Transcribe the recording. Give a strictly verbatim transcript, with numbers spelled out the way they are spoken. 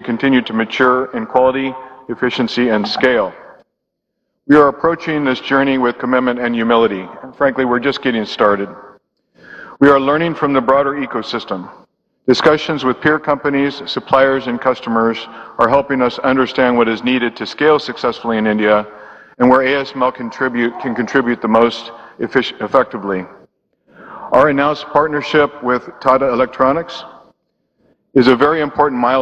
continue to mature in quality, efficiency, and scale. We are approaching this journey with commitment and humility. And frankly, we're just getting started. We are learning from the broader ecosystem. Discussions with peer companies, suppliers, and customers are helping us understand what is needed to scale successfully in India and where A S M L contribute, can contribute the most effectively. Our announced partnership with Tata Electronics is a very important milestone